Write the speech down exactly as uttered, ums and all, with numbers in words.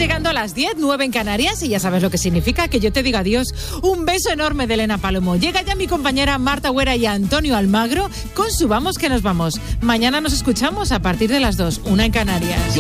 llegando a las diez, nueve en Canarias, y ya sabes lo que significa que yo te digo adiós. Un beso enorme de Elena Palomo. Llega ya mi compañera Marta Huera y Antonio Almagro con su Vamos que nos vamos. Mañana nos escuchamos a partir de las dos, una en Canarias.